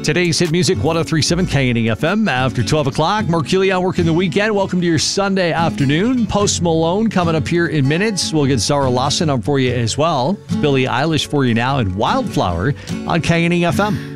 Today's hit music, 103.7 KNEFM. After 12 o'clock, Merculia working the weekend. Welcome to your Sunday afternoon. Post Malone coming up here in minutes. We'll get Zara Lawson up for you as well. Billie Eilish for you now and Wildflower on KNEFM.